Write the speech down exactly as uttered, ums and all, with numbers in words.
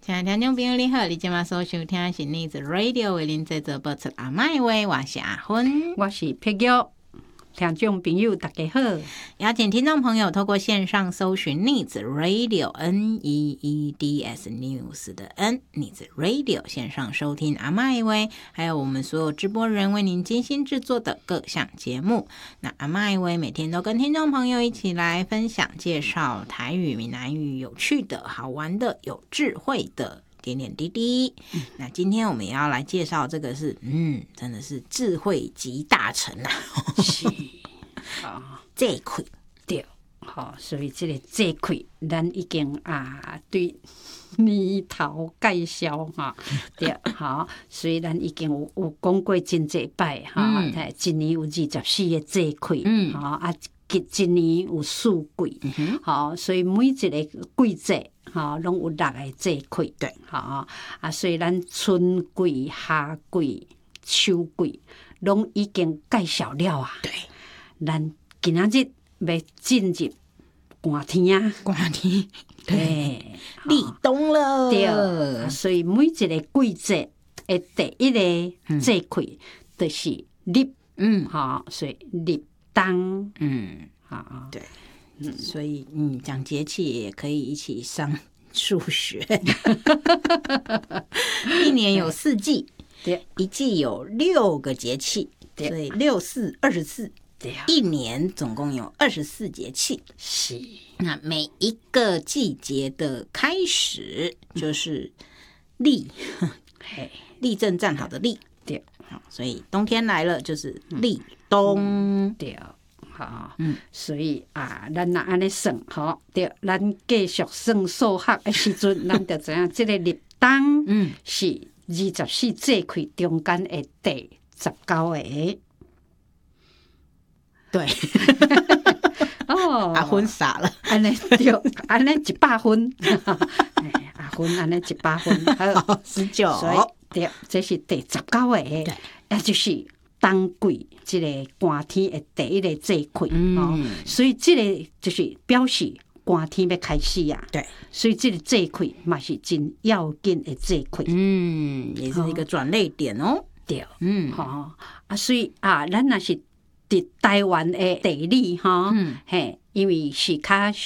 亲爱的听众朋友你好，你今晚所收听的是逆子 Radio 为您制作播出阿麦的话，我是阿芬， 我是碧玉。听众朋友大家好， 邀请听众朋友透过线上搜寻逆子 Radio N E E D S News 的 N 逆子 Radio 线上收听阿麦威，还有我们所有直播人为您精心制作的各项节目。那阿麦威每天都跟听众朋友一起来分享介绍台语、闽南语有趣的、好玩的、有智慧的点点滴滴。嗯、那今天我们也要来介绍这个是，嗯，真的是智慧集大成啊！ 是啊， 这块对，好，所以这个这块咱已经啊对年头介绍哈，对，好，所以咱已经有有讲过真济摆哈，嗯、一年有二十四个这块，嗯，好啊，一年有四季，嗯、好，所以每一个季节。吼，拢有六个节气， 对， 吼啊，所以咱春季、夏季、秋季，拢已经介绍了啊。 对， 咱今仔日要进入寒天啊， 寒天， 对， 立冬了， 对，所以每一个季节的第一个节气就是立，嗯，好，所以立冬，嗯，好， 对。嗯、所以，嗯，讲节气也可以一起上数学。一年有四季， 对， 一季有六个节气，所以六四二十四， 对， 一年总共有二十四节气。 是， 那每一个季节的开始就是立，立正站好的立， 对， 好，所以冬天来了就是立冬， 对。好，嗯，所以啊，咱若安尼算，吼，对，咱继续算数学的时阵，咱就知影这个立冬，嗯，是二十四节气中间的第十九个。 对， 哦， 阿芬傻了， 安尼对，安尼一百分，阿芬安尼一百分， 好，十九， 所以对，这是第十九个，对，也就是冬季。这个寒天的第一个节气，嗯、哦，所以这个就是表示寒天要开始啊。 对， 所以这个节气嘛是真要紧的节气。 嗯，也是一个转捩点哦。 对，嗯，好、哦、啊，所以啊，咱若是伫台湾的地理哈，嗯、嘿，因为是较